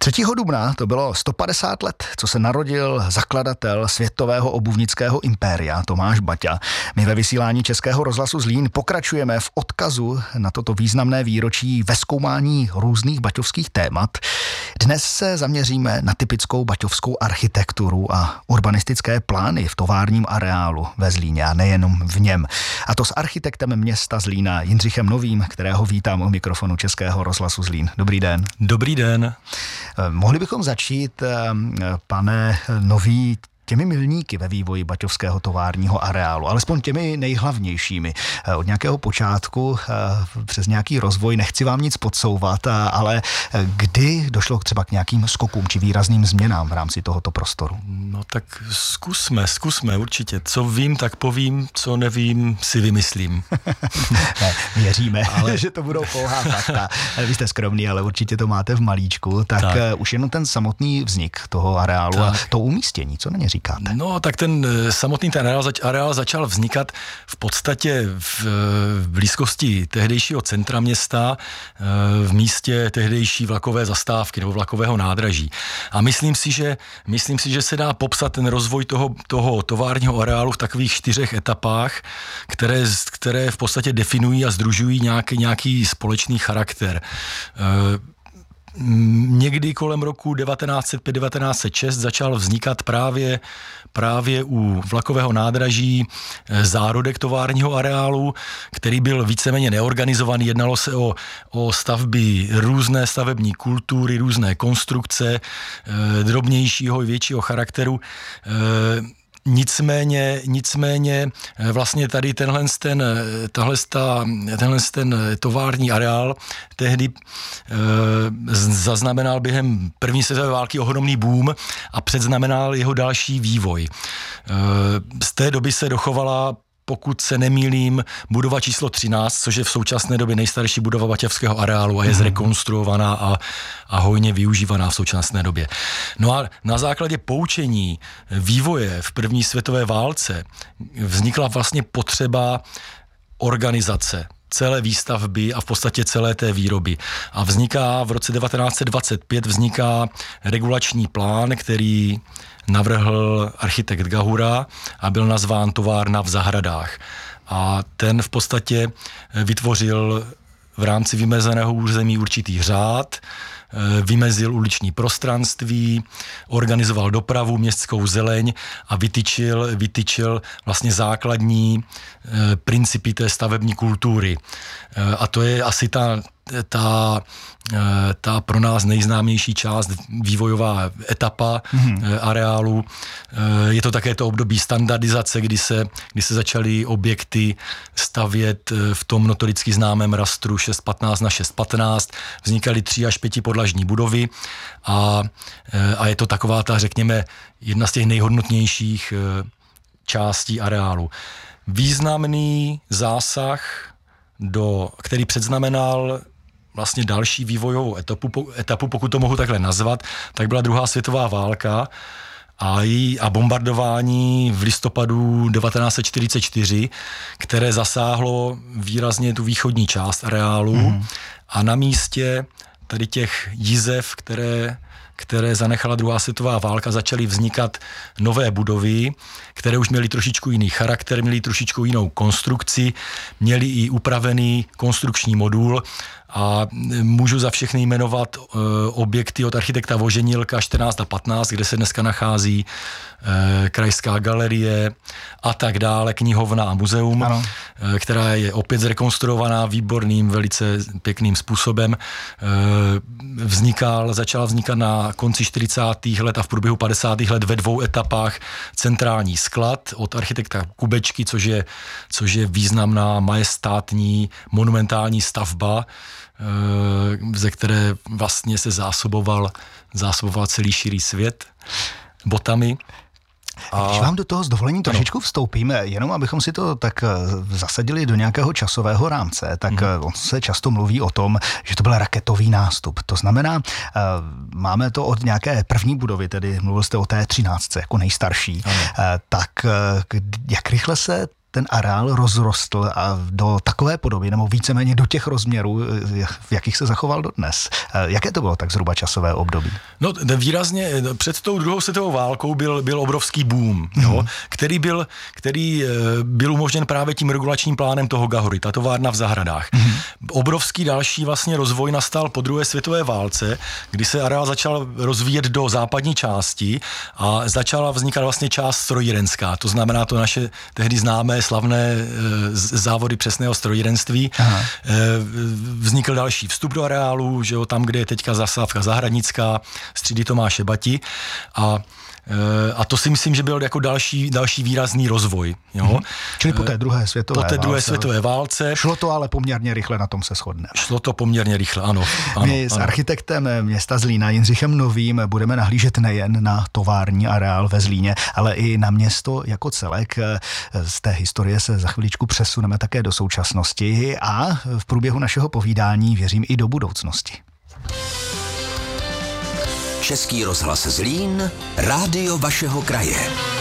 3. dubna to bylo 150 let, co se narodil zakladatel světového obuvnického impéria Tomáš Baťa. My ve vysílání Českého rozhlasu Zlín pokračujeme v odkazu na toto významné výročí ve zkoumání různých baťovských témat. Dnes se zaměříme na typickou baťovskou architekturu a urbanistické plány v továrním areálu ve Zlíně a nejenom v něm. A to s architektem města Zlína Jindřichem Novým, kterého vítám u mikrofonu Českého rozhlasu Zlín. Dobrý den. Dobrý den. Mohli bychom začít, pane Nový, těmi milníky ve vývoji baťovského továrního areálu, alespoň těmi nejhlavnějšími. Od nějakého počátku přes nějaký rozvoj, nechci vám nic podsouvat, ale kdy došlo třeba k nějakým skokům či výrazným změnám v rámci tohoto prostoru? No tak zkusme určitě. Co vím, tak povím, co nevím, si vymyslím. Ne, věříme, že to budou pouhá fakta. Vy jste skromný, ale určitě to máte v malíčku. Tak. Už jenom ten samotný vznik toho areálu a to umístění, co na ně říkáte? No, tak ten samotný areál začal vznikat v podstatě v blízkosti tehdejšího centra města, v místě tehdejší vlakové zastávky nebo vlakového nádraží. A myslím si, že se dá popsat ten rozvoj toho továrního areálu v takových 4 etapách, které v podstatě definují a sdružují nějaký společný charakter. Někdy kolem roku 1905-1906 začal vznikat právě u vlakového nádraží zárodek továrního areálu, který byl víceméně neorganizovaný. Jednalo se o stavby různé stavební kultury, různé konstrukce, drobnějšího i většího charakteru. Nicméně vlastně tady tenhle tovární areál tehdy zaznamenal během první světové války ohromný boom a předznamenal jeho další vývoj. Z té doby se dochovala, pokud se nemýlím, budova číslo 13, což je v současné době nejstarší budova baťovského areálu a je zrekonstruovaná a hojně využívaná v současné době. No a na základě poučení vývoje v první světové válce vznikla vlastně potřeba organizace celé výstavby a v podstatě celé té výroby. A v roce 1925 vzniká regulační plán, který navrhl architekt Gahura a byl nazván Továrna v zahradách. A ten v podstatě vytvořil v rámci vymezeného území určitý řád, vymezil uliční prostranství, organizoval dopravu, městskou zeleň a vytyčil vlastně základní principy té stavební kultury. A to je asi ta pro nás nejznámější část, vývojová etapa areálu. Je to také to období standardizace, kdy se začaly objekty stavět v tom notoricky známém rastru 615 na 615. Vznikaly 3 až 5 podlažní budovy a je to taková ta, řekněme, jedna z těch nejhodnotnějších částí areálu. Významný zásah, který předznamenal vlastně další vývojovou etapu, pokud to mohu takhle nazvat, tak byla druhá světová válka a bombardování v listopadu 1944, které zasáhlo výrazně tu východní část areálu a na místě tady těch jizev, které zanechala druhá světová válka, začaly vznikat nové budovy, které už měly trošičku jiný charakter, měly trošičku jinou konstrukci, měly i upravený konstrukční modul a můžu za všechny jmenovat objekty od architekta Voženilka 14 a 15, kde se dneska nachází Krajská galerie a tak dále, knihovna a muzeum, která je opět zrekonstruovaná výborným, velice pěkným způsobem. Začala vznikat na konci 40. let a v průběhu 50. let ve 2 etapách centrální sklad od architekta Kubečky, což je významná, majestátní, monumentální stavba, ze které vlastně se zásoboval celý širý svět botami. Když vám do toho s dovolením trošičku vstoupíme, jenom abychom si to tak zasadili do nějakého časového rámce, tak on se často mluví o tom, že to byl raketový nástup. To znamená, máme to od nějaké první budovy, tedy mluvil jste o té 13, jako nejstarší, tak jak rychle se ten areál rozrostl a do takové podoby, nebo víceméně do těch rozměrů, v jakých se zachoval dodnes. Jaké to bylo tak zhruba časové období? No výrazně před tou druhou světovou válkou byl obrovský boom, jo, který byl umožněn právě tím regulačním plánem toho Gahory, ta továrna v Zahradách. Obrovský další vlastně rozvoj nastal po druhé světové válce, kdy se areál začal rozvíjet do západní části a začala vznikat vlastně část strojírenská. To znamená to naše tehdy známé slavné závody přesného strojírenství. Vznikl další vstup do areálu, že jo, tam, kde je teďka zastávka Zahradnická, z třídy Tomáše Bati a to si myslím, že byl jako další výrazný rozvoj. Jo? Čili po té druhé světové válce. Šlo to ale poměrně rychle, na tom se shodneme. Šlo to poměrně rychle, ano. My s architektem města Zlína Jindřichem Novým budeme nahlížet nejen na tovární areál ve Zlíně, ale i na město jako celek. Z té historie se za chviličku přesuneme také do současnosti a v průběhu našeho povídání věřím i do budoucnosti. Český rozhlas Zlín, rádio vašeho kraje.